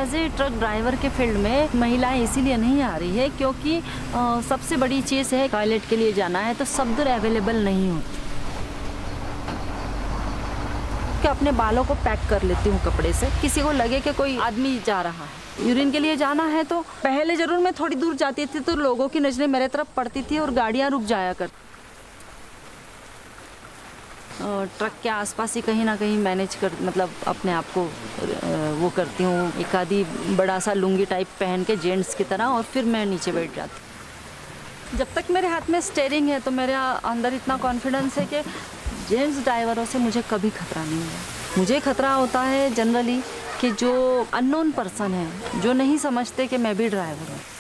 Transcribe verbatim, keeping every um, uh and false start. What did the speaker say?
As a truck driver के field में महिलाएं इसीलिए नहीं आ रही है क्योंकि आ, सबसे बड़ी चीज़ है टॉयलेट के लिए जाना है तो सब दूर अवेलेबल नहीं होती। कि अपने बालों को पैक कर लेती हूँ कपड़े से, किसी को लगे कि कोई आदमी जा रहा है यूरिन के लिए जाना है तो पहले ज़रूर मैं थोड़ी दूर जाती थी तो लोगों की नज़रें मेरे तरफ पड़ती थी और गाड़ियाँ रुक जाया करती। ट्रक के आसपास ही कहीं ना कहीं मैनेज कर मतलब अपने आप को वो करती हूँ, एक आधी बड़ा सा लुंगी टाइप पहन के जेंट्स की तरह, और फिर मैं नीचे बैठ जाती। जब तक मेरे हाथ में स्टीयरिंग है तो मेरे अंदर इतना कॉन्फिडेंस है कि जेंट्स ड्राइवरों से मुझे कभी खतरा नहीं है। मुझे खतरा होता है जनरली कि जो अननोन पर्सन है, जो नहीं समझते कि मैं भी ड्राइवर हूँ।